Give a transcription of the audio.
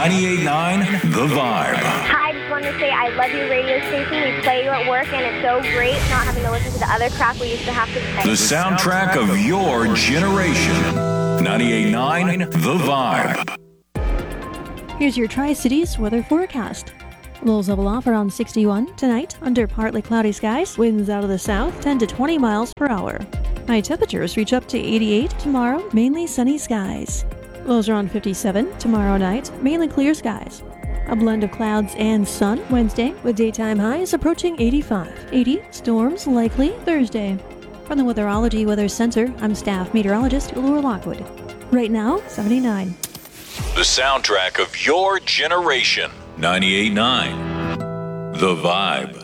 98.9 The Vibe. Hi, I just wanted to say I love your radio station. We play you at work, and it's so great not having to listen to the other crap we used to have to play. The soundtrack of your generation. 98.9 The Vibe. Here's your Tri-Cities weather forecast. Lows level off around 61 tonight under partly cloudy skies. Winds out of the south 10 to 20 miles per hour. High temperatures reach up to 88 tomorrow, mainly sunny skies. Lows around 57 tomorrow night, mainly clear skies. A blend of clouds and sun Wednesday with daytime highs approaching 85. 80 storms likely Thursday. From the Weatherology Weather Center, I'm staff meteorologist Laura Lockwood. Right now, 79. The soundtrack of your generation. 98.9 The Vibe.